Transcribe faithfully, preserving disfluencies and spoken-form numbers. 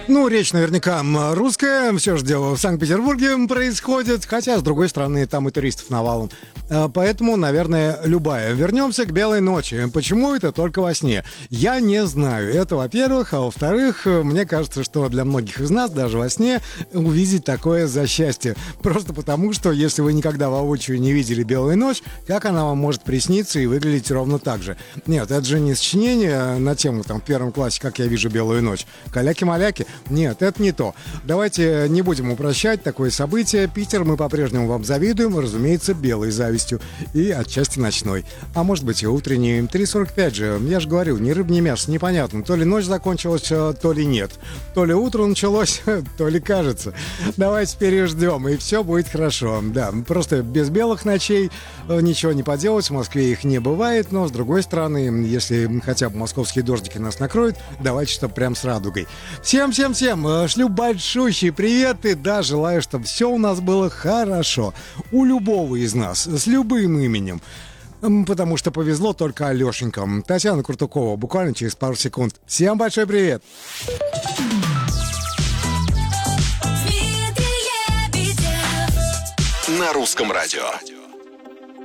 Ну, речь наверняка русская, все же дело в Санкт-Петербурге происходит, хотя, с другой стороны, там и туристов навалом. Поэтому, наверное, любая. Вернемся к белой ночи. Почему это только во сне? Я не знаю. Это, во-первых. А во-вторых, мне кажется, что для многих из нас даже во сне увидеть такое за счастье. Просто потому, что если вы никогда воочию не видели белую ночь, как она вам может присниться и выглядеть ровно так же? Нет, это же не сочинение на тему там в первом классе «Как я вижу белую ночь». Каляки-маляки. Нет, это не то. Давайте не будем упрощать такое событие. Питер мы по-прежнему вам завидуем, разумеется, белой завистью. И отчасти ночной. А может быть и утренней. три сорок пять же. Я же говорю, ни рыба, ни мясо. Непонятно. То ли ночь закончилась, то ли нет. То ли утро началось, то ли кажется. Давайте переждем, и все будет хорошо. Да, просто без белых ночей ничего не поделать. В Москве их не бывает. Но, с другой стороны, если хотя бы московские дождики нас накроют, давайте, чтобы прям с радугой. Всем-всем Всем шлю большущий привет и да, желаю, чтобы все у нас было хорошо. У любого из нас, с любым именем. Потому что повезло только Алешенькам. Татьяна Куртукова, буквально через пару секунд. Всем большой привет! На русском радио.